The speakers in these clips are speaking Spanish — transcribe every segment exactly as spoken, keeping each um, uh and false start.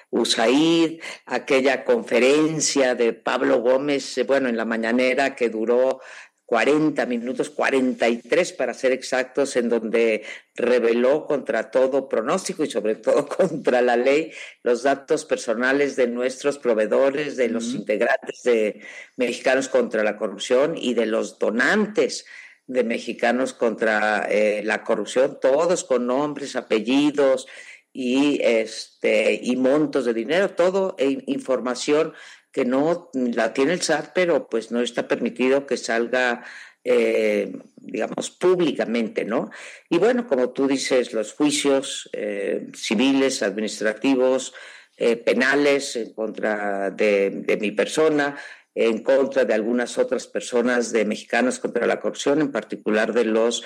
U S A I D, aquella conferencia de Pablo Gómez, eh, bueno, en la mañanera que duró cuarenta minutos, cuarenta y tres para ser exactos, en donde reveló contra todo pronóstico y sobre todo contra la ley los datos personales de nuestros proveedores, de los uh-huh. integrantes de Mexicanos contra la Corrupción y de los donantes de Mexicanos contra eh, la Corrupción, todos con nombres, apellidos y, este, y montos de dinero, todo e información que no la tiene el S A T, pero pues no está permitido que salga, eh, digamos, públicamente, ¿no? Y bueno, como tú dices, los juicios eh, civiles, administrativos, eh, penales en contra de, de mi persona, en contra de algunas otras personas de Mexicanos contra la Corrupción, en particular de los...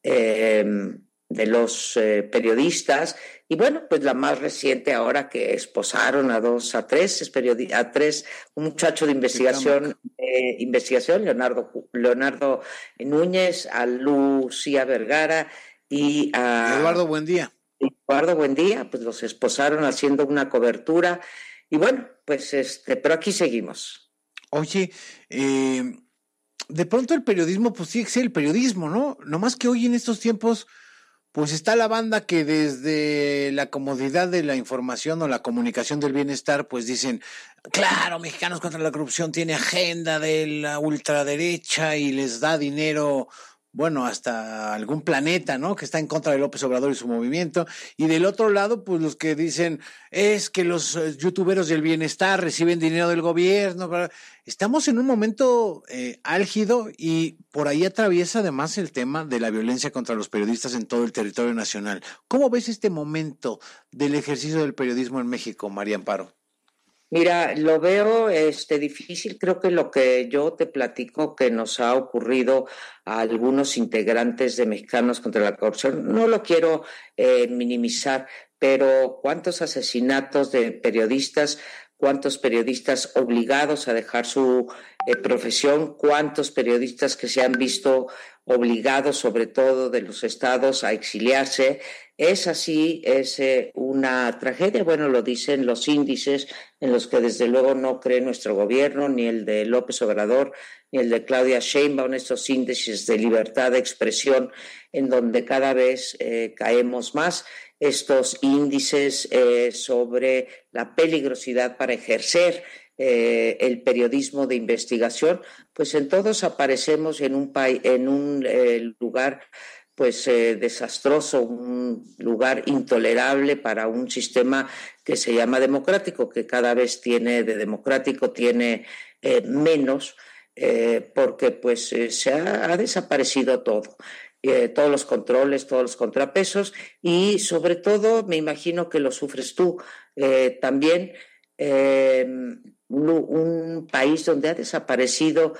Eh, de los eh, periodistas, y bueno, pues la más reciente ahora que esposaron a dos, a tres, es periodi- a tres, un muchacho de investigación, eh, investigación, Leonardo, Leonardo Núñez, a Lucía Vergara y a Eduardo Buendía. Eduardo Buendía, pues los esposaron haciendo una cobertura, y bueno, pues este, pero aquí seguimos. Oye, eh, de pronto el periodismo, pues sí, es el periodismo, ¿no? Nomás que hoy en estos tiempos, pues está la banda que desde la comodidad de la información o la comunicación del bienestar, pues dicen, claro, Mexicanos contra la Corrupción tiene agenda de la ultraderecha y les da dinero, bueno, hasta algún planeta, ¿no? Que está en contra de López Obrador y su movimiento. Y del otro lado, pues los que dicen, es que los youtuberos del bienestar reciben dinero del gobierno. Estamos en un momento eh, álgido y por ahí atraviesa además el tema de la violencia contra los periodistas en todo el territorio nacional. ¿Cómo ves este momento del ejercicio del periodismo en México, María Amparo? Mira, lo veo este, difícil. Creo que lo que yo te platico que nos ha ocurrido a algunos integrantes de Mexicanos contra la Corrupción, no lo quiero eh, minimizar, pero ¿cuántos asesinatos de periodistas? ¿Cuántos periodistas obligados a dejar su eh, profesión? ¿Cuántos periodistas que se han visto obligados, sobre todo de los estados, a exiliarse? Es así, es eh, una tragedia. Bueno, lo dicen los índices en los que desde luego no cree nuestro gobierno, ni el de López Obrador, ni el de Claudia Sheinbaum, estos índices de libertad de expresión en donde cada vez eh, caemos más. Estos índices eh, sobre la peligrosidad para ejercer eh, el periodismo de investigación, pues en todos aparecemos en un, pa- en un eh, lugar pues eh, desastroso, un lugar intolerable para un sistema que se llama democrático, que cada vez tiene de democrático, tiene eh, menos, eh, porque pues eh, se ha, ha desaparecido todo. Eh, todos los controles, todos los contrapesos y sobre todo me imagino que lo sufres tú eh, también, eh, un, un país donde ha desaparecido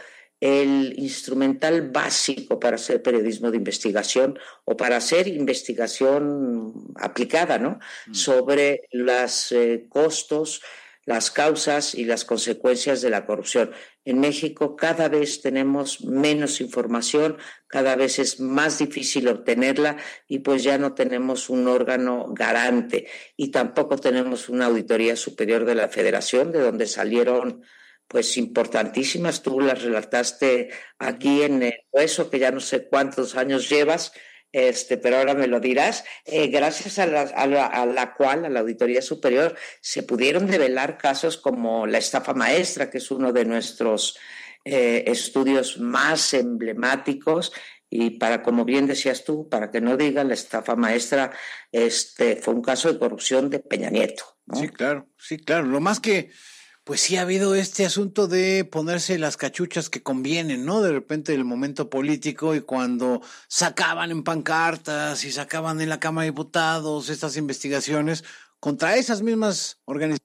el instrumental básico para hacer periodismo de investigación o para hacer investigación aplicada, ¿no? Mm. Sobre los eh, costos, las causas y las consecuencias de la corrupción. En México cada vez tenemos menos información, cada vez es más difícil obtenerla y pues ya no tenemos un órgano garante y tampoco tenemos una auditoría superior de la Federación, de donde salieron pues importantísimas. Tú las relataste aquí en el hueso, que ya no sé cuántos años llevas, este, pero ahora me lo dirás, eh, gracias a la, a, la, a la cual, a la Auditoría Superior, se pudieron develar casos como la estafa maestra, que es uno de nuestros eh, estudios más emblemáticos, y para, como bien decías tú, para que no digan la estafa maestra, este, fue un caso de corrupción de Peña Nieto, ¿no? Sí, claro, sí, claro. Lo más que pues sí ha habido este asunto de ponerse las cachuchas que convienen, ¿no? De repente el momento político y cuando sacaban en pancartas y sacaban en la Cámara de Diputados estas investigaciones contra esas mismas organizaciones.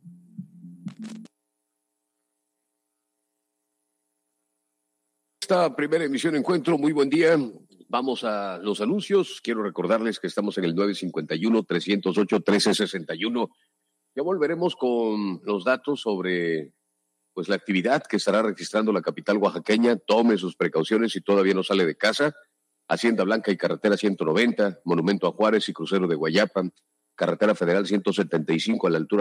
Esta primera emisión Encuentro, muy buen día. Vamos a los anuncios. Quiero recordarles que estamos en el nueve cinco uno, tres cero ocho, uno tres seis uno. Ya volveremos con los datos sobre pues la actividad que estará registrando la capital oaxaqueña. Tome sus precauciones si todavía no sale de casa. Hacienda Blanca y carretera ciento noventa, Monumento a Juárez y crucero de Guayapa, carretera federal ciento setenta y cinco a la altura